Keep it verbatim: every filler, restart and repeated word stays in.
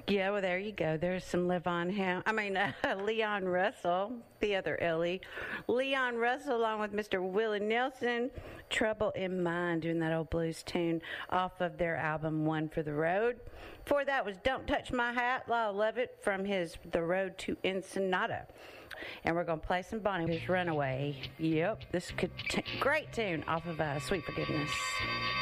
Yeah, well, there you go. There's some Levon Ham. I mean, uh, Leon Russell, the other Ellie. Leon Russell, along with Mister Willie Nelson, Trouble in Mind, doing that old blues tune off of their album One for the Road. Before that was Don't Touch My Hat, Lyle Lovett, from his The Road to Ensenada. And we're going to play some Bonnie, his Runaway. Yep, this could t- great tune off of uh, Sweet Forgiveness.